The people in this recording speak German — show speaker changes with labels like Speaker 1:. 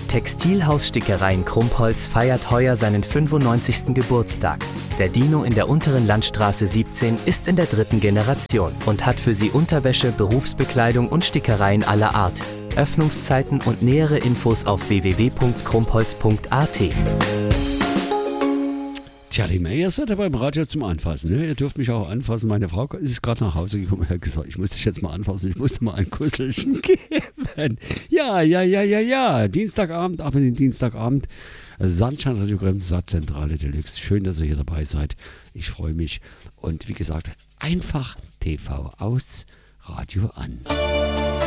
Speaker 1: Textilhaus Stickereien Krumpholz feiert heuer seinen 95. Geburtstag. Der Dino in der Unteren Landstraße 17 ist in der 3. Generation und hat für Sie Unterwäsche, Berufsbekleidung und Stickereien aller Art. Öffnungszeiten und nähere Infos auf www.krumpholz.at.
Speaker 2: Tja, die Meier seid ihr beim Radio zum Anfassen. Ne? Ihr dürft mich auch anfassen. Meine Frau ist gerade nach Hause gekommen und hat gesagt, ich muss dich jetzt mal anfassen, ich muss dir mal ein Kusselchen geben. Ja. Dienstagabend, ab in den Dienstagabend. Sunshine Radiogramm, Satzzentrale Deluxe. Schön, dass ihr hier dabei seid. Ich freue mich. Und wie gesagt, einfach TV aus, Radio an.